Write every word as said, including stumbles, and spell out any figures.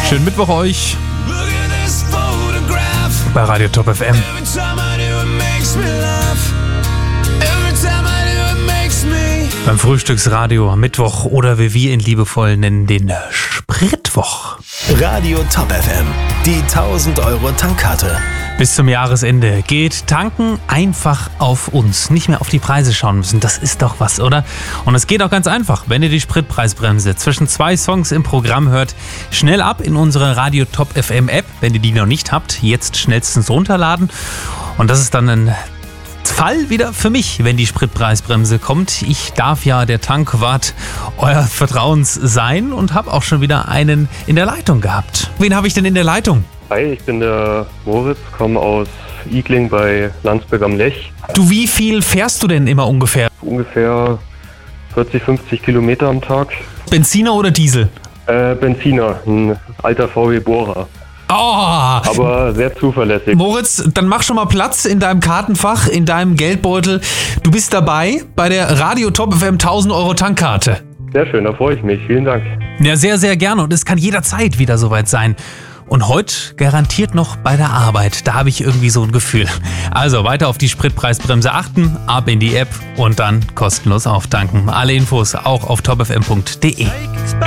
Schönen Mittwoch euch bei Radio Top F M. Beim Frühstücksradio am Mittwoch oder wie wir ihn liebevoll nennen, den Spritwoch. Radio Top F M, die tausend Euro Tankkarte. Bis zum Jahresende geht Tanken einfach auf uns. Nicht mehr auf die Preise schauen müssen. Das ist doch was, oder? Und es geht auch ganz einfach, wenn ihr die Spritpreisbremse zwischen zwei Songs im Programm hört. Schnell ab in unsere Radio Top F M App. Wenn ihr die noch nicht habt, jetzt schnellstens runterladen. Und das ist dann ein Fall wieder für mich, wenn die Spritpreisbremse kommt. Ich darf ja der Tankwart euer Vertrauens sein und habe auch schon wieder einen in der Leitung gehabt. Wen habe ich denn in der Leitung? Hi, ich bin der Moritz, komme aus Igling bei Landsberg am Lech. Du, wie viel fährst du denn immer ungefähr? Ungefähr vierzig, fünfzig Kilometer am Tag. Benziner oder Diesel? Äh, Benziner, ein alter V W Bohrer. Oh. Aber sehr zuverlässig. Moritz, dann mach schon mal Platz in deinem Kartenfach, in deinem Geldbeutel. Du bist dabei bei der Radio Top F M tausend Euro Tankkarte. Sehr schön, da freue ich mich. Vielen Dank. Ja, sehr, sehr gerne. Und es kann jederzeit wieder soweit sein. Und heute garantiert noch bei der Arbeit. Da habe ich irgendwie so ein Gefühl. Also weiter auf die Spritpreisbremse achten, ab in die App und dann kostenlos auftanken. Alle Infos auch auf top f m punkt d e.